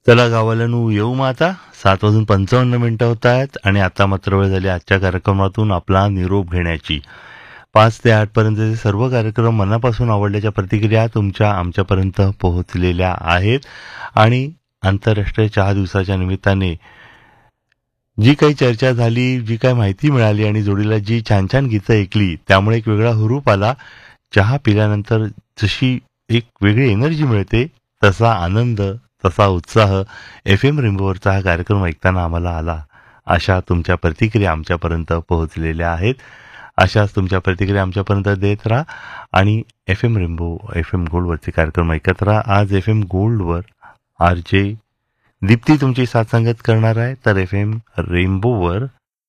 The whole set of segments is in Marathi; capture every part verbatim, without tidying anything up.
चला गावालानू येऊ मग आता सात वाजून पंचावन्न मिनिटं होत आहेत आणि आता मात्र वेळ झाली आजच्या कार्यक्रमातून आपला निरोप घेण्याची. पाच ते आठ पर्यंतचे सर्व कार्यक्रम मनापासून आवडल्याच्या प्रतिक्रिया तुमच्या आमच्यापर्यंत पोहोचलेल्या आहेत आणि आंतरराष्ट्रीय चहा दिवसाच्या निमित्ताने जी काही चर्चा झाली, जी काही माहिती मिळाली आणि जोडीला जी छान छान गीतं ऐकली त्यामुळे एक वेगळा हुरूप आला. चहा पिल्यानंतर जशी एक वेगळी एनर्जी मिळते तसा आनंद, तसा उत्साह एफ एम रेनबोवरचा हा कार्यक्रम ऐकताना आम्हाला आला. अशा तुमच्या प्रतिक्रिया आमच्यापर्यंत पोहोचलेल्या आहेत. अशाच तुमच्या प्रतिक्रिया आमच्यापर्यंत देत राहा आणि F M rainbow F M गोल्डवरचे कार्यक्रम ऐकत राहा. आज F M गोल्डवर R J Deepti तुमची साथ संगत करणार आहे, तर F M रेनबोवर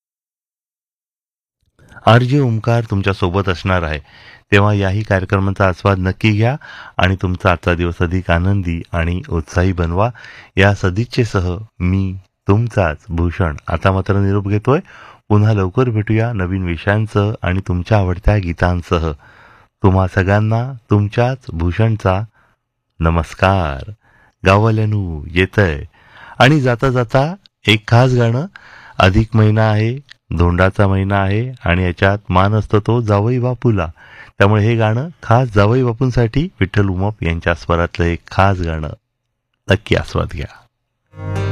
R J Omkar तुमच्या सोबत असणार आहे. तेव्हा याही कार्यक्रमांचा आस्वाद नक्की घ्या आणि तुमचा आजचा दिवस अधिक आनंदी आणि उत्साही बनवा. या सदिच्छेसह मी तुमचाच भूषण आता मात्र निरोप घेतोय. पुन्हा लवकर भेटूया नवीन विषयांसह आणि तुमच्या आवडत्या गीतांसह. तुम्हा सगळ्यांना तुमच्याच भूषणचा नमस्कार. गावाल्यानू येतंय आणि जाता जाता एक खास गाणं. अधिक महिना आहे, धोंडाचा महिना आहे आणि याच्यात मान असतो तो जावई बापूला. त्यामुळे हे गाणं खास जावई बापूंसाठी विठ्ठल उमप यांच्या स्वरातलं एक खास गाणं नक्की आस्वाद घ्या.